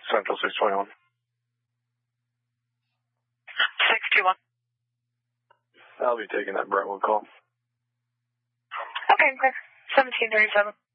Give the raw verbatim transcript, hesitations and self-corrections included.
Central six twenty-one. six two one. I'll be taking that Brentwood call. Okay, clear. seventeen thirty-seven.